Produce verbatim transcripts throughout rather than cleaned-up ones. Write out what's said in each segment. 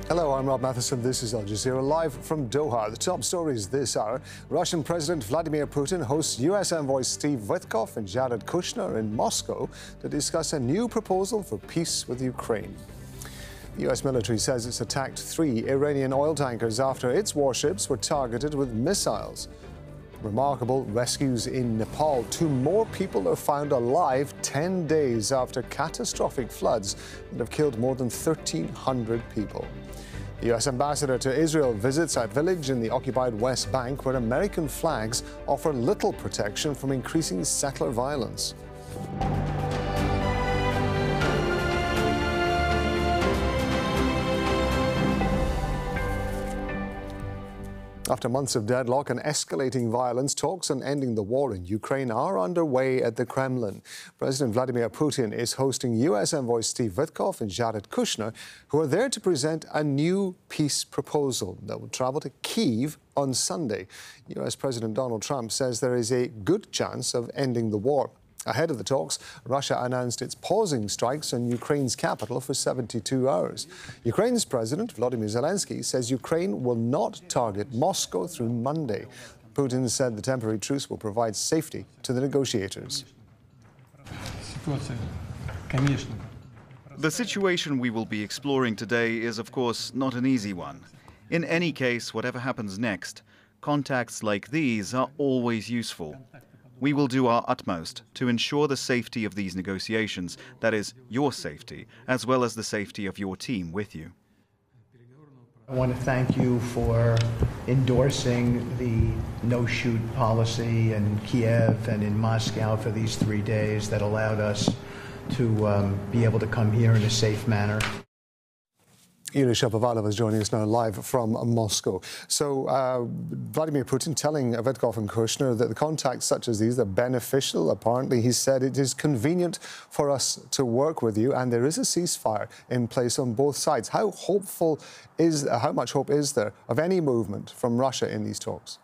Hello, I'm Rob Matheson. This is Al Jazeera live from Doha. The top stories this hour. Russian President Vladimir Putin hosts U S envoys Steve Witkoff and Jared Kushner in Moscow to discuss a new proposal for peace with Ukraine. The U S military says it's attacked three Iranian oil tankers after its warships were targeted with missiles. Remarkable rescues in Nepal. Two more people are found alive ten days after catastrophic floods that have killed more than thirteen hundred people. The U S ambassador to Israel visits a village in the occupied West Bank where American flags offer little protection from increasing settler violence. After months of deadlock and escalating violence, talks on ending the war in Ukraine are underway at the Kremlin. President Vladimir Putin is hosting U S envoys Steve Witkoff and Jared Kushner, who are there to present a new peace proposal that will travel to Kyiv on Sunday. U S President Donald Trump says there is a good chance of ending the war. Ahead of the talks, Russia announced it's pausing strikes on Ukraine's capital for seventy-two hours. Ukraine's President Volodymyr Zelensky says Ukraine will not target Moscow through Monday. Putin said the temporary truce will provide safety to the negotiators. The situation we will be exploring today is, of course, not an easy one. In any case, whatever happens next, contacts like these are always useful. We will do our utmost to ensure the safety of these negotiations, that is, your safety, as well as the safety of your team with you. I want to thank you for endorsing the no-shoot policy in Kiev and in Moscow for these three days that allowed us to um, be able to come here in a safe manner. Yulia Shapovalov is joining us now live from Moscow. So uh, Vladimir Putin telling Witkoff and Kushner that the contacts such as these are beneficial. Apparently, he said it is convenient for us to work with you, and there is a ceasefire in place on both sides. How hopeful is, how much hope is there of any movement from Russia in these talks?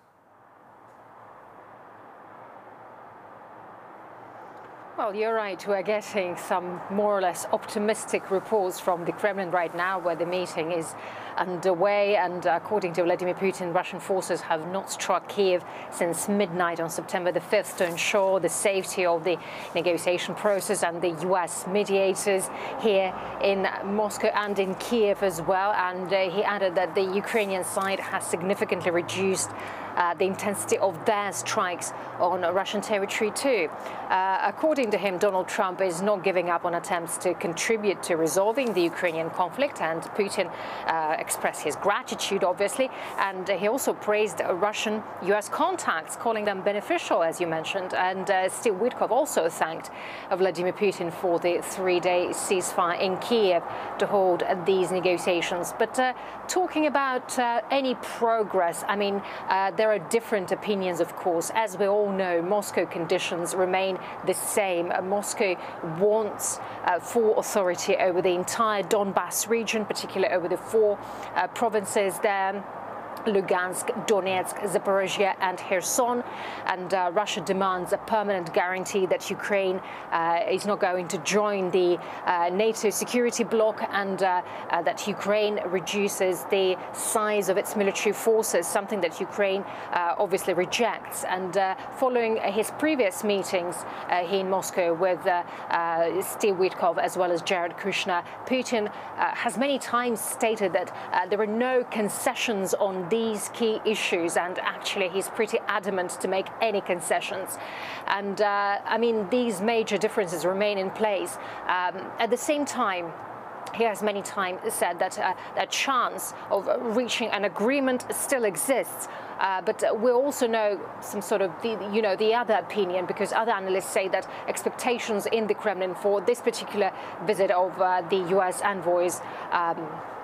Well, you're right. We're getting some more or less optimistic reports from the Kremlin right now, where the meeting is underway. And according to Vladimir Putin, Russian forces have not struck Kiev since midnight on September the fifth to ensure the safety of the negotiation process, and the U S mediators here in Moscow and in Kiev as well. And uh, he added that the Ukrainian side has significantly reduced Uh, the intensity of their strikes on Russian territory too. Uh, according to him, Donald Trump is not giving up on attempts to contribute to resolving the Ukrainian conflict, and Putin uh, expressed his gratitude, obviously, and uh, he also praised uh, Russian U S contacts, calling them beneficial, as you mentioned. And uh, Steve Witkoff also thanked Vladimir Putin for the three-day ceasefire in Kiev to hold uh, these negotiations. But uh, talking about uh, any progress, I mean, uh, there are different opinions, of course. As we all know, Moscow conditions remain the same. Uh, Moscow wants uh, full authority over the entire Donbass region, particularly over the four uh, provinces there: Lugansk, Donetsk, Zaporizhia and Kherson. And uh, Russia demands a permanent guarantee that Ukraine uh, is not going to join the uh, NATO security bloc, and uh, uh, that Ukraine reduces the size of its military forces, something that Ukraine uh, obviously rejects. And uh, following his previous meetings uh, here in Moscow with uh, uh, Steve Witkoff as well as Jared Kushner, Putin uh, has many times stated that uh, there are no concessions on these key issues, and actually he's pretty adamant to make any concessions. And uh, I mean, these major differences remain in place. Um, at the same time, he has many times said that uh, that chance of reaching an agreement still exists. Uh, but we also know some sort of, the, you know, the other opinion, because other analysts say that expectations in the Kremlin for this particular visit of uh, the U S envoys um,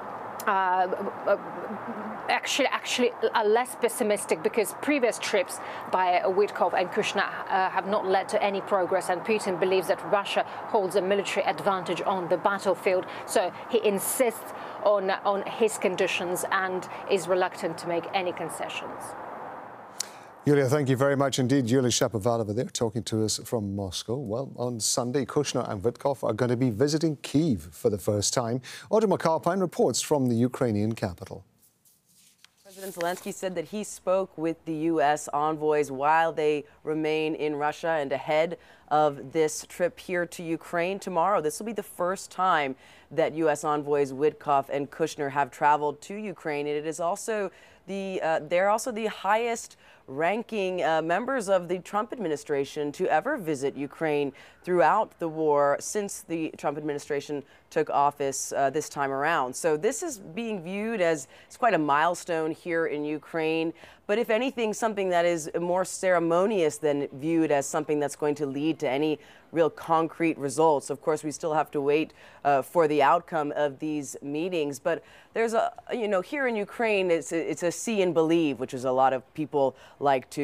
uh, actually actually are less pessimistic, because previous trips by Witkoff and Kushner uh, have not led to any progress, and Putin believes that Russia holds a military advantage on the battlefield. So he insists on, on his conditions and is reluctant to make any concessions. Yulia, thank you very much indeed. Yulia Shapovalova there talking to us from Moscow. Well, on Sunday, Kushner and Witkoff are going to be visiting Kyiv for the first time. Audrey McAlpine reports from the Ukrainian capital. President Zelensky said that he spoke with the U S envoys while they remain in Russia and ahead of this trip here to Ukraine tomorrow. This will be the first time that U S envoys Witkoff and Kushner have traveled to Ukraine. And it is also the uh, they're also the highest ranking uh, members of the Trump administration to ever visit Ukraine throughout the war since the Trump administration took office uh, this time around. So this is being viewed as it's quite a milestone here in Ukraine. But if anything, something that is more ceremonious than viewed as something that's going to lead to any real concrete results. Of course, we still have to wait uh, for the outcome of these meetings. But there's a, you know, here in Ukraine, it's a, it's a see and believe, which is a lot of people like to